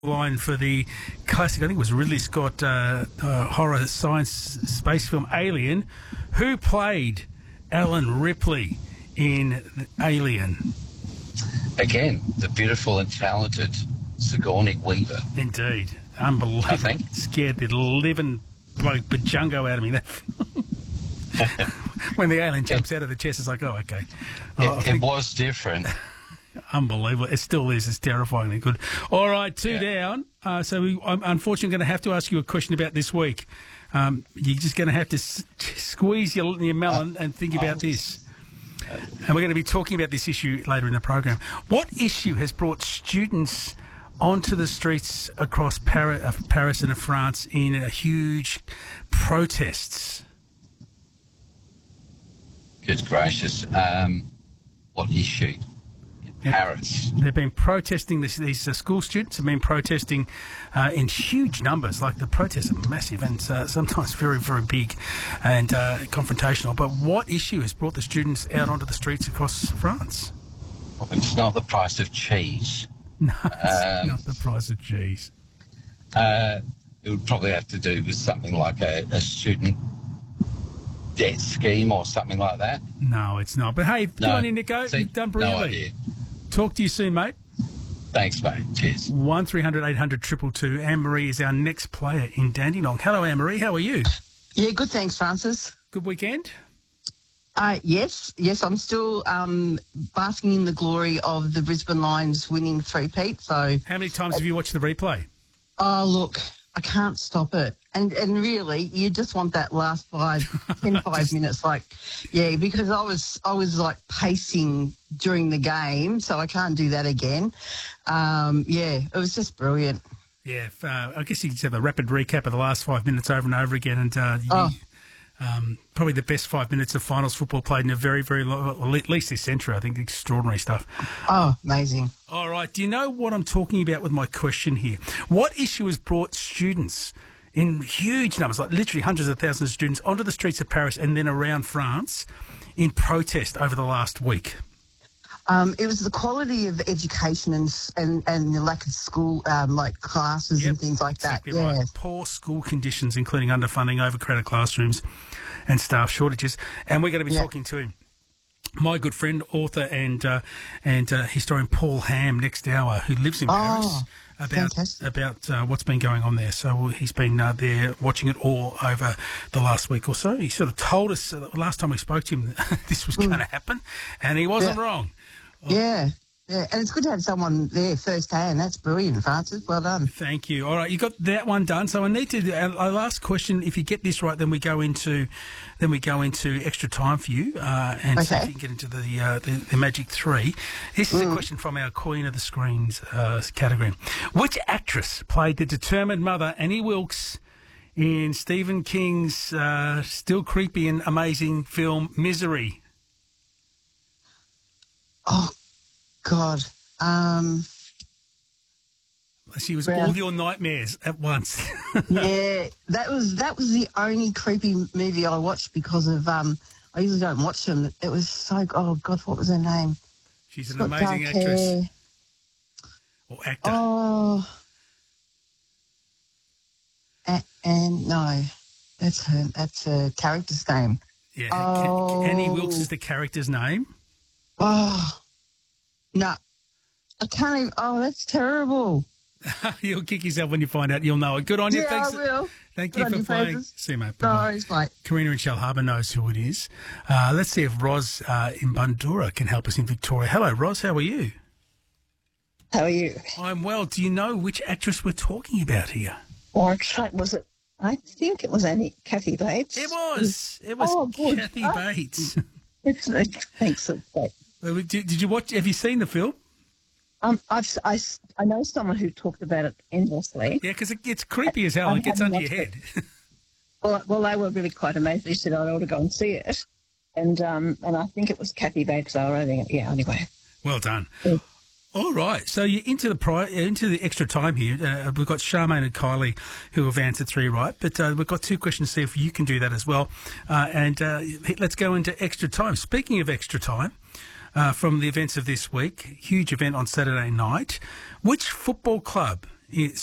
line for the classic, I think it was Ridley Scott horror science space film Alien. Who played Alan Ripley in Alien? Again, the beautiful and talented Sigourney Weaver. Indeed. Unbelievable. I think. Scared the living bloke bajungo out of me. That when the alien jumps out of the chest, it's like, oh, okay. It was different. Unbelievable. It still is. It's terrifyingly good. All right, two down. So I'm unfortunately going to have to ask you a question about this week. You're just going to have to squeeze your melon and think about this. And we're going to be talking about this issue later in the program. What issue has brought students onto the streets across Paris and France in a huge protests? Good gracious. What issue? Paris. They've been protesting, these school students have been protesting in huge numbers. Like, the protests are massive and sometimes very, very big and confrontational. But what issue has brought the students out onto the streets across France? Well, it's not the price of cheese. No, it's not the price of cheese. It would probably have to do with something like a student debt scheme or something like that. No, it's not. But hey, good on you, Nico. You've done brilliantly. No idea. Talk to you soon, mate. Thanks, mate. Cheers. 1300 800 222. Anne-Marie is our next player in Dandenong. Hello, Anne-Marie. How are you? Yeah, good, thanks, Francis. Good weekend? Yes, I'm still basking in the glory of the Brisbane Lions winning three-peat. So, how many times have you watched the replay? Oh, look, I can't stop it. And really, you just want that last 5 minutes, because I was like pacing during the game, so I can't do that again. It was just brilliant. Yeah, I guess you could have a rapid recap of the last 5 minutes over and over again, and probably the best 5 minutes of finals football played in a very, very long, at least this century. I think extraordinary stuff. Oh, amazing. All right, do you know what I'm talking about with my question here? What issue has brought students in huge numbers, like literally hundreds of thousands of students, onto the streets of Paris and then around France in protest over the last week? It was the quality of education and the lack of school, classes and things like exactly that. Right. Yeah. Poor school conditions, including underfunding, overcrowded classrooms and staff shortages. And we're going to be talking to my good friend, author and historian Paul Ham next hour, who lives in Paris, about what's been going on there. So he's been there watching it all over the last week or so. He sort of told us last time we spoke to him this was going to happen, and he wasn't wrong. Yeah, and it's good to have someone there firsthand. That's brilliant, Francis. Well done. Thank you. All right, you got that one done. So I need to. Our last question. If you get this right, then we go into extra time for you, and see if you can get into the magic three. This is a question from our Queen of the Screens category. Which actress played the determined mother Annie Wilkes in Stephen King's still creepy and amazing film Misery? Oh, God. She was all your nightmares at once. Yeah, that was the only creepy movie I watched because of I usually don't watch them. It was so what was her name? She's an amazing actress. Or actor. Oh, and no, that's her character's name. Yeah, Annie Wilkes is the character's name. Oh, no. I can't even... Oh, that's terrible. You'll kick yourself when you find out. You'll know it. Good on you. Yeah, Thanks. I will. Thank you for playing. Francis. See you, mate. No, it's fine. Karina in Shellharbour knows who it is. Let's see if Roz in Bundoora can help us in Victoria. Hello, Roz. How are you? How are you? I'm well. Do you know which actress we're talking about here? Or was it? I think it was Kathy Bates. It was. It was Kathy Bates. Thanks. Did you watch? Have you seen the film? I know someone who talked about it endlessly. Yeah, because it gets creepy as hell. It gets under your head. Well, they were really quite amazed. They said, I ought to go and see it. And I think it was Kathy Bates. Anyway. Well done. Yeah. All right, so you're into the extra time here. We've got Charmaine and Kylie who have answered 3 right, but we've got 2 questions to see if you can do that as well. Let's go into extra time. Speaking of extra time, from the events of this week, huge event on Saturday night. Which football club Yeah,